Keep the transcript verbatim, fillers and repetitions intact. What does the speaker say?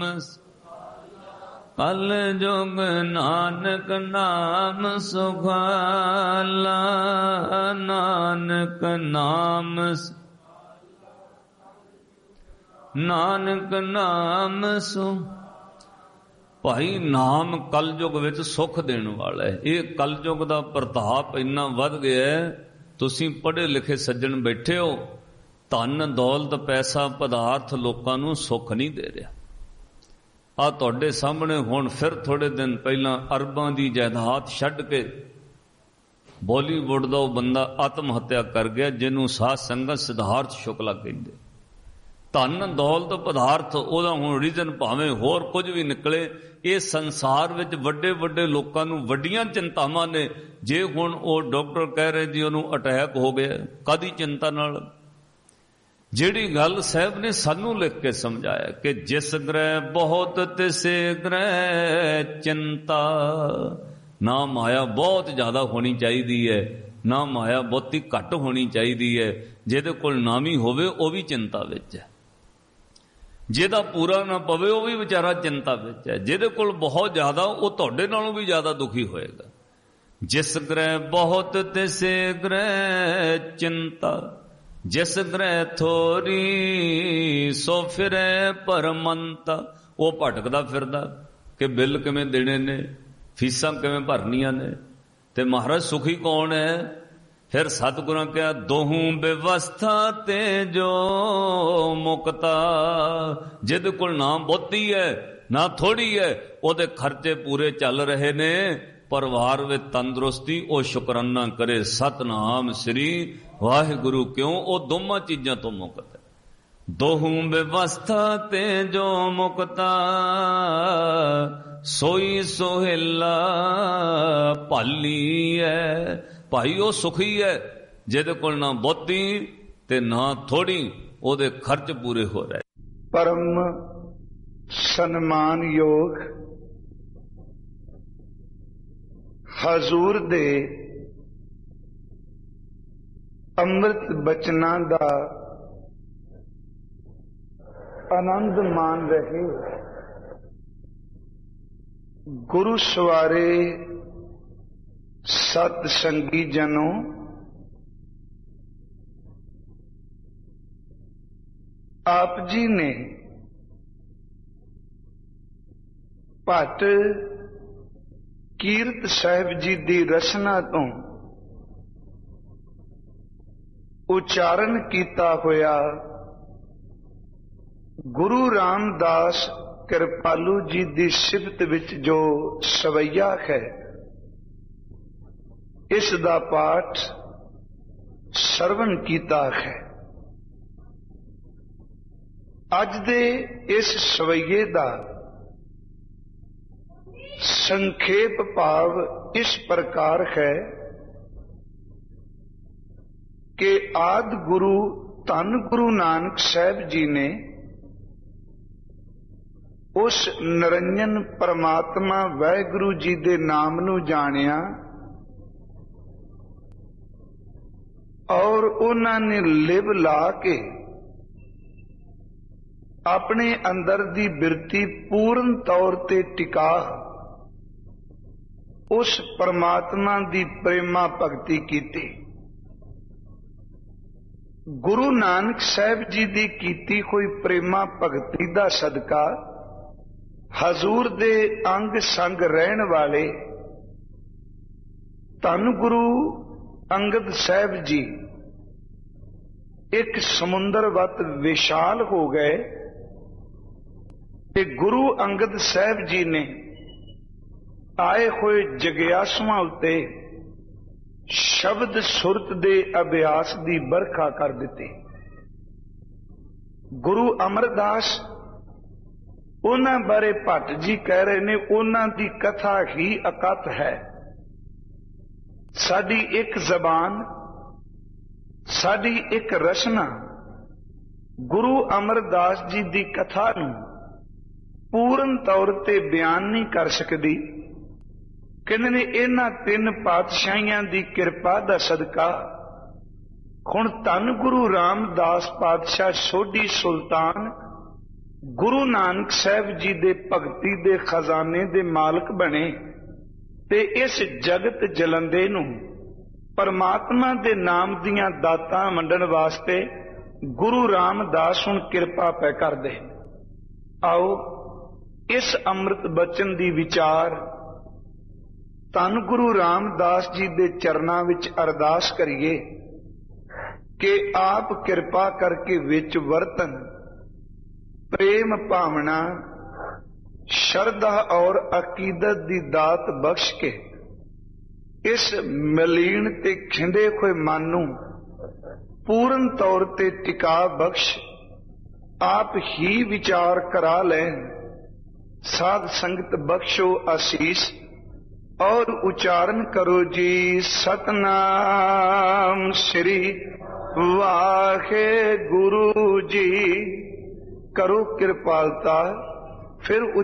ਕਲ ਜੁਗ ਨਾਨਕ ਨਾਮ ਸੁਖਾਲਾ, ਨਾਨਕ ਨਾਮ ਨਾਨਕ ਨਾਮ ਸੁ। ਭਾਈ ਨਾਮ ਕਲਯੁਗ ਵਿੱਚ ਸੁੱਖ ਦੇਣ ਵਾਲਾ ਹੈ। ਇਹ ਕਲਯੁਗ ਦਾ ਪ੍ਰਤਾਪ ਇੰਨਾ ਵੱਧ ਗਿਆ ਹੈ, ਤੁਸੀਂ ਪੜ੍ਹੇ ਲਿਖੇ ਸੱਜਣ ਬੈਠੇ ਹੋ, ਧਨ ਦੌਲਤ ਪੈਸਾ ਪਦਾਰਥ ਲੋਕਾਂ ਨੂੰ ਸੁੱਖ ਨਹੀਂ ਦੇ ਰਿਹਾ। ਆ ਤੁਹਾਡੇ ਸਾਹਮਣੇ ਹੁਣ ਫਿਰ ਥੋੜੇ ਦਿਨ ਪਹਿਲਾਂ ਅਰਬਾਂ ਦੀ ਜਾਇਦਾਦ ਛੱਡ ਕੇ ਬਾਲੀਵੁੱਡ ਦਾ ਉਹ ਬੰਦਾ ਆਤਮ ਹੱਤਿਆ ਕਰ ਗਿਆ, ਜਿਹਨੂੰ ਸਾਧ ਸੰਗਤ ਸਿਧਾਰਥ ਸ਼ੁਕਲਾ ਕਹਿੰਦੇ। ਧਨ ਦੌਲਤ ਪਦਾਰਥ ਉਹਦਾ ਹੁਣ ਰੀਜ਼ਨ ਭਾਵੇਂ ਹੋਰ ਕੁਝ ਵੀ ਨਿਕਲੇ, ਇਹ ਸੰਸਾਰ ਵਿੱਚ ਵੱਡੇ ਵੱਡੇ ਲੋਕਾਂ ਨੂੰ ਵੱਡੀਆਂ ਚਿੰਤਾਵਾਂ ਨੇ। ਜੇ ਹੁਣ ਉਹ ਡਾਕਟਰ ਕਹਿ ਰਹੇ ਜੀ ਉਹਨੂੰ ਅਟੈਕ ਹੋ ਗਿਆ, ਕਾਹਦੀ ਚਿੰਤਾ ਨਾਲ? ਜਿਹੜੀ ਗੱਲ ਸਾਹਿਬ ਨੇ ਸਾਨੂੰ ਲਿਖ ਕੇ ਸਮਝਾਇਆ ਕਿ ਜਿਸ ਗ੍ਰਹਿ ਬਹੁਤ ਤਿਸੇ ਗ੍ਰਹਿ ਚਿੰਤਾ। ਨਾ ਮਾਇਆ ਬਹੁਤ ਜ਼ਿਆਦਾ ਹੋਣੀ ਚਾਹੀਦੀ ਹੈ, ਨਾ ਮਾਇਆ ਬਹੁਤੀ ਘੱਟ ਹੋਣੀ ਚਾਹੀਦੀ ਹੈ। ਜਿਹਦੇ ਕੋਲ ਨਾਮੀ ਹੋਵੇ ਉਹ ਵੀ ਚਿੰਤਾ ਵਿੱਚ ਹੈ, ਜਿਹਦਾ ਪੂਰਾ ਨਾ ਪਵੇ ਉਹ ਵੀ ਵਿਚਾਰਾ ਚਿੰਤਾ ਵਿੱਚ ਹੈ। ਜਿਹਦੇ ਕੋਲ ਬਹੁਤ ਜ਼ਿਆਦਾ ਉਹ ਤੁਹਾਡੇ ਨਾਲੋਂ ਵੀ ਜ਼ਿਆਦਾ ਦੁਖੀ ਹੋਏਗਾ। ਜਿਸ ਗ੍ਰਹਿ ਬਹੁਤ ਤਿਸੇ ਗ੍ਰਹਿ ਚਿੰਤਾ, ਜਿਸ ਗ੍ਰਹਿ ਥੋਰੀ ਸੋ ਫਿਰੈ ਪਰਮੰਤਾ। ਉਹ ਭਟਕਦਾ ਫਿਰਦਾ ਕਿ ਬਿੱਲ ਕਿਵੇਂ ਦੇਣੇ ਨੇ, ਫੀਸਾਂ ਕਿਵੇਂ ਭਰਨੀਆਂ ਨੇ। ਤੇ ਮਹਾਰਾਜ ਸੁਖੀ ਕੌਣ ਹੈ? ਫਿਰ ਸਤਿਗੁਰਾਂ ਕਿਹਾ ਦੋਹੂ ਬਿਵਸਥਾ ਤੇ ਜੋ ਮੁਕਤਾ। ਜਿਹਦੇ ਕੋਲ ਨਾ ਬਹੁਤੀ ਹੈ ਨਾ ਥੋੜੀ ਹੈ, ਉਹਦੇ ਖਰਚੇ ਪੂਰੇ ਚੱਲ ਰਹੇ ਨੇ, ਪਰਿਵਾਰ ਵਿੱਚ ਤੰਦਰੁਸਤੀ, ਉਹ ਸ਼ੁਕਰਾਨਾ ਕਰੇ ਸਤਨਾਮ ਸ੍ਰੀ ਵਾਹਿਗੁਰੂ। ਕਿਉਂ? ਉਹ ਦੋਵਾਂ ਚੀਜ਼ਾਂ ਤੋਂ ਮੁਕਤ ਹੈ। ਦੋਹੂ ਬਿਵਸਥਾ ਤੇ ਜੋ ਮੁਕਤਾ, ਸੋਈ ਸੋਹਿਲਾ ਭਾਲੀ ਹੈ। ਭਾਈ ਉਹ ਸੁਖੀ ਹੈ ਜਿਹਦੇ ਕੋਲ ਨਾ ਬਹੁਤੀ ਤੇ ਨਾ ਥੋੜੀ, ਉਹਦੇ ਖਰਚ ਪੂਰੇ ਹੋ ਰਹੇ। ਪਰਮ ਸਨਮਾਨਯੋਗ ਹਜ਼ੂਰ ਦੇ ਅੰਮ੍ਰਿਤ ਬਚਨਾਂ ਦਾ ਆਨੰਦ ਮਾਣ ਰਹੇ ਗੁਰੂ ਸਵਾਰੇ ਸਤ ਸੰਗੀ ਜਨੋ, ਆਪ ਜੀ ਨੇ ਭੱਟ ਕੀਰਤ ਸਾਹਿਬ ਜੀ ਦੀ ਰਚਨਾ ਤੋਂ ਉਚਾਰਨ ਕੀਤਾ ਹੋਇਆ ਗੁਰੂ ਰਾਮਦਾਸ ਕਿਰਪਾਲੂ ਜੀ ਦੀ ਸਿਫਤ ਵਿੱਚ ਜੋ ਸਵਈਆ ਹੈ, ਇਸ ਦਾ ਪਾਠ ਸਰਵਣ ਕੀਤਾ ਹੈ। ਅੱਜ ਦੇ ਇਸ ਸਵਈਏ ਦਾ ਸੰਖੇਪ ਭਾਵ ਇਸ ਪ੍ਰਕਾਰ ਹੈ ਕਿ ਆਦਿ ਗੁਰੂ ਧੰਨ ਗੁਰੂ ਨਾਨਕ ਸਾਹਿਬ ਜੀ ਨੇ ਉਸ ਨਿਰੰਜਨ ਪਰਮਾਤਮਾ ਵਾਹਿਗੁਰੂ ਜੀ ਦੇ ਨਾਮ ਨੂੰ ਜਾਣਿਆ ਔਰ ਉਹਨਾਂ ਨੇ ਲਿਵ ਲਾ ਕੇ ਆਪਣੇ ਅੰਦਰ ਦੀ ਬਿਰਤੀ ਪੂਰਨ ਤੌਰ ਤੇ ਟਿਕਾ ਉਸ ਪਰਮਾਤਮਾ ਦੀ ਪ੍ਰੇਮਾ ਭਗਤੀ ਕੀਤੀ। ਗੁਰੂ ਨਾਨਕ ਸਾਹਿਬ ਜੀ ਦੀ ਕੀਤੀ ਹੋਈ ਪ੍ਰੇਮਾ ਭਗਤੀ ਦਾ ਸਦਕਾ ਹਜ਼ੂਰ ਦੇ ਅੰਗ ਸੰਗ ਰਹਿਣ ਵਾਲੇ ਧੰਨ ਗੁਰੂ ਅੰਗਦ ਸਾਹਿਬ ਜੀ ਇੱਕ ਸਮੁੰਦਰ ਵੱਤ ਵਿਸ਼ਾਲ ਹੋ ਗਏ ਤੇ ਗੁਰੂ ਅੰਗਦ ਸਾਹਿਬ ਜੀ ਨੇ ਆਏ ਹੋਏ ਜਗਿਆਸੂਆਂ ਉੱਤੇ ਸ਼ਬਦ ਸੁਰਤ ਦੇ ਅਭਿਆਸ ਦੀ ਵਰਖਾ ਕਰ ਦਿੱਤੀ। ਗੁਰੂ ਅਮਰਦਾਸ ਉਹਨਾਂ ਬਾਰੇ ਭੱਟ ਜੀ ਕਹਿ ਰਹੇ ਨੇ, ਉਹਨਾਂ ਦੀ ਕਥਾ ਹੀ ਅਕਥ ਹੈ। ਸਾਡੀ ਇੱਕ ਜ਼ਬਾਨ, ਸਾਡੀ ਇੱਕ ਰਚਨਾ ਗੁਰੂ ਅਮਰਦਾਸ ਜੀ ਦੀ ਕਥਾ ਨੂੰ ਪੂਰਨ ਤੌਰ ਤੇ ਬਿਆਨ ਨਹੀਂ ਕਰ ਸਕਦੀ। ਕਹਿੰਦੇ ਨੇ ਇਹਨਾਂ ਤਿੰਨ ਪਾਤਸ਼ਾਹੀਆਂ ਦੀ ਕਿਰਪਾ ਦਾ ਸਦਕਾ ਹੁਣ ਧੰਨ ਗੁਰੂ ਰਾਮਦਾਸ ਪਾਤਸ਼ਾਹ ਸੋਢੀ ਸੁਲਤਾਨ ਗੁਰੂ ਨਾਨਕ ਸਾਹਿਬ ਜੀ ਦੇ ਭਗਤੀ ਦੇ ਖਜ਼ਾਨੇ ਦੇ ਮਾਲਕ ਬਣੇ ਤੇ ਇਸ ਜਗਤ ਜਲੰਦੇ ਨੂੰ ਪਰਮਾਤਮਾ ਦੇ ਨਾਮ ਦੀਆਂ ਦਾਤਾਂ ਵੰਡਣ ਵਾਸਤੇ ਗੁਰੂ ਰਾਮਦਾਸ ਹੁਣ ਕਿਰਪਾ ਪੈ ਕਰਦੇ। ਆਓ ਇਸ ਅੰਮ੍ਰਿਤ ਬਚਨ ਦੀ ਵਿਚਾਰ ਧੰਨ ਗੁਰੂ ਰਾਮਦਾਸ ਜੀ ਦੇ ਚਰਨਾਂ ਵਿੱਚ ਅਰਦਾਸ ਕਰੀਏ ਕਿ ਆਪ ਕਿਰਪਾ ਕਰਕੇ ਵਿੱਚ ਵਰਤਨ, ਪ੍ਰੇਮ ਭਾਵਨਾ, ਸ਼ਰਧਾ ਔਰ ਅਕੀਦਤ ਦੀ ਦਾਤ ਬਖਸ਼ ਕੇ ਇਸ ਮਲੀਨ ਤੇ ਖਿੰਡੇ ਹੋਏ ਮਨ ਨੂੰ ਪੂਰਨ ਤੌਰ ਤੇ ਟਿਕਾ ਬਖਸ਼ ਆਪ ਹੀ ਵਿਚਾਰ ਕਰਾ ਲੈਣ। ਸਾਧ ਸੰਗਤ ਬਖਸ਼ੋ ਆਸੀਸ ਔਰ ਉਚਾਰਨ ਕਰੋ ਜੀ ਸਤਨਾਮ ਸ੍ਰੀ ਵਾਹਿਗੁਰੂ ਜੀ। ਕਰੋ ਕਿਰਪਾਲਤਾ। ਫਿਰ